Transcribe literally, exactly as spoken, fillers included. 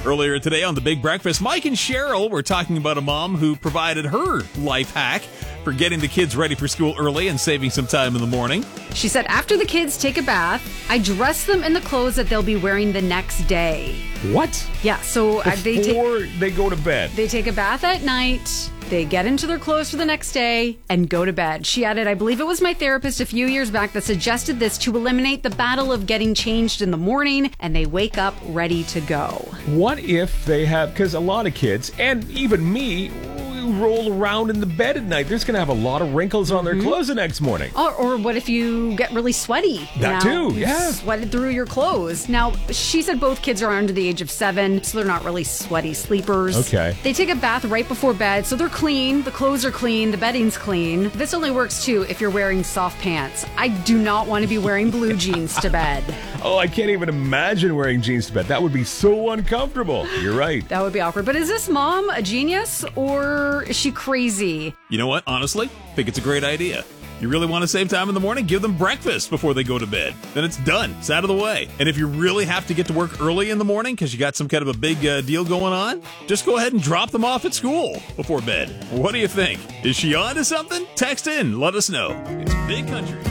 Earlier today on The Big Breakfast, Mike and Cheryl were talking about a mom who provided her life hack for getting the kids ready for school early and saving some time in the morning. She said, after the kids take a bath, I dress them in the clothes that they'll be wearing the next day. What? Yeah, so uh, they take Before they go to bed. they take a bath at night. They get into their clothes for the next day and go to bed. She added, I believe it was my therapist a few years back that suggested this to eliminate the battle of getting changed in the morning, and they wake up ready to go. What if they have, because a lot of kids, and even me, roll around in the bed at night. There's going to have a lot of wrinkles on their mm-hmm. clothes the next morning. Or, or what if you get really sweaty? That now, too, yeah. Sweated through your clothes. Now, she said both kids are under the age of seven, so they're not really sweaty sleepers. Okay. They take a bath right before bed, so they're clean, the clothes are clean, the bedding's clean. This only works too if you're wearing soft pants. I do not want to be wearing blue jeans to bed. Oh, I can't even imagine wearing jeans to bed. That would be so uncomfortable. You're right. That would be awkward. But is this mom a genius or is she crazy? You know what? Honestly, I think it's a great idea. You really want to save time in the morning? Give them breakfast before they go to bed. Then it's done. It's out of the way. And if you really have to get to work early in the morning because you got some kind of a big uh, deal going on, just go ahead and drop them off at school before bed. What do you think? Is she on to something? Text in. Let us know. It's Big Country.